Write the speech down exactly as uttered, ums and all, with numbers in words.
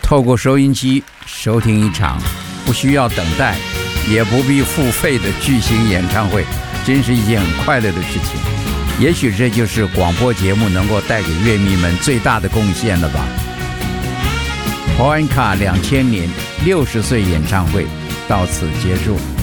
透过收音机收听一场不需要等待也不必付费的巨星演唱会，真是一件很快乐的事情。也许这就是广播节目能够带给乐迷们最大的贡献了吧。保安卡两千年六十岁演唱会到此结束。